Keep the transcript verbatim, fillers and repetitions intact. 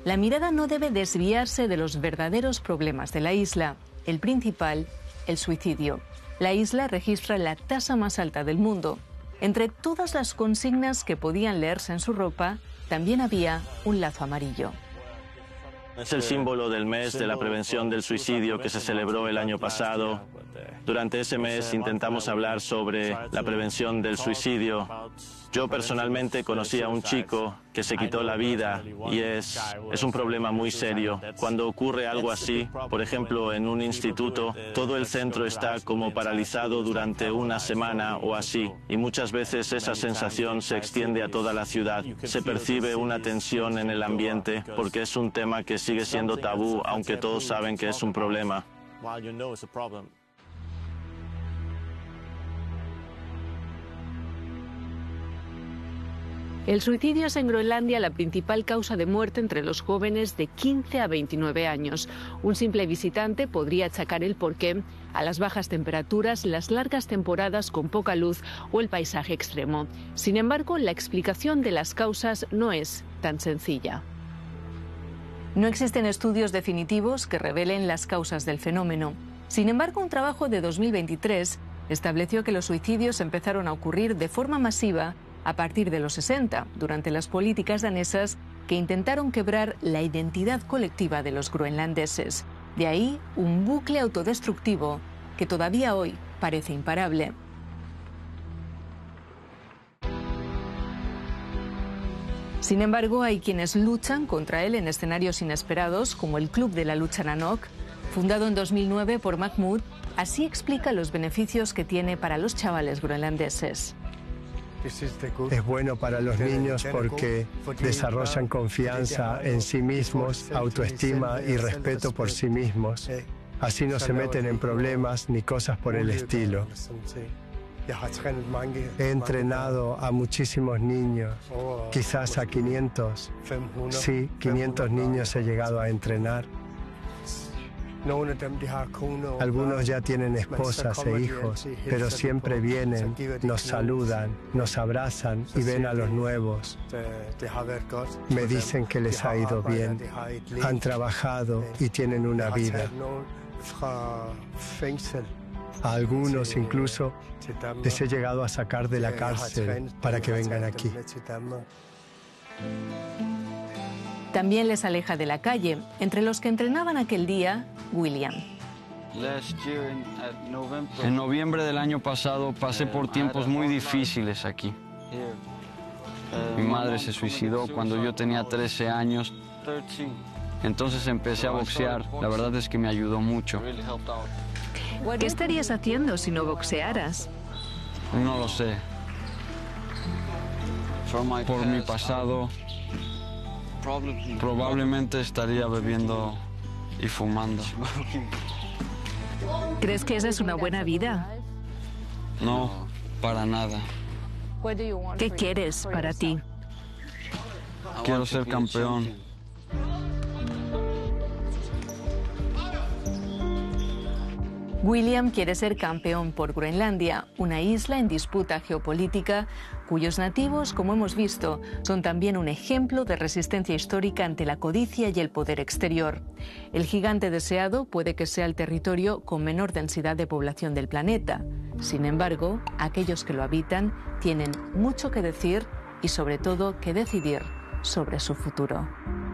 la mirada no debe desviarse de los verdaderos problemas de la isla. El principal, el suicidio. La isla registra la tasa más alta del mundo. Entre todas las consignas que podían leerse en su ropa, también había un lazo amarillo. Es el símbolo del mes de la prevención del suicidio que se celebró el año pasado. Durante ese mes intentamos hablar sobre la prevención del suicidio. Yo personalmente conocí a un chico que se quitó la vida y es, es un problema muy serio. Cuando ocurre algo así, por ejemplo en un instituto, todo el centro está como paralizado durante una semana o así, y muchas veces esa sensación se extiende a toda la ciudad. Se percibe una tensión en el ambiente porque es un tema que sigue siendo tabú, aunque todos saben que es un problema. El suicidio es en Groenlandia la principal causa de muerte entre los jóvenes de quince a veintinueve años. Un simple visitante podría achacar el porqué a las bajas temperaturas, las largas temporadas con poca luz o el paisaje extremo. Sin embargo, la explicación de las causas no es tan sencilla. No existen estudios definitivos que revelen las causas del fenómeno. Sin embargo, un trabajo de dos mil veintitrés estableció que los suicidios empezaron a ocurrir de forma masiva a partir de los sesenta, durante las políticas danesas que intentaron quebrar la identidad colectiva de los groenlandeses. De ahí un bucle autodestructivo que todavía hoy parece imparable. Sin embargo, hay quienes luchan contra él en escenarios inesperados, como el Club de la Lucha Nanook, fundado en dos mil nueve por Mahmoud. Así explica los beneficios que tiene para los chavales groenlandeses. Es bueno para los niños porque desarrollan confianza en sí mismos, autoestima y respeto por sí mismos. Así no se meten en problemas ni cosas por el estilo. He entrenado a muchísimos niños, quizás a quinientos. Sí, quinientos niños he llegado a entrenar. Algunos ya tienen esposas e hijos, pero siempre vienen, nos saludan, nos abrazan y ven a los nuevos. Me dicen que les ha ido bien, han trabajado y tienen una vida. A algunos incluso les he llegado a sacar de la cárcel para que vengan aquí. También les aleja de la calle, entre los que entrenaban aquel día, William. En noviembre del año pasado pasé por tiempos muy difíciles aquí. Mi madre se suicidó cuando yo tenía trece años. Entonces empecé a boxear. La verdad es que me ayudó mucho. ¿Qué estarías haciendo si no boxearas? No lo sé. Por mi pasado, probablemente estaría bebiendo y fumando. ¿Crees que esa es una buena vida? No, para nada. ¿Qué quieres para ti? Quiero ser campeón. William quiere ser campeón por Groenlandia, una isla en disputa geopolítica cuyos nativos, como hemos visto, son también un ejemplo de resistencia histórica ante la codicia y el poder exterior. El gigante deseado puede que sea el territorio con menor densidad de población del planeta. Sin embargo, aquellos que lo habitan tienen mucho que decir y sobre todo que decidir sobre su futuro.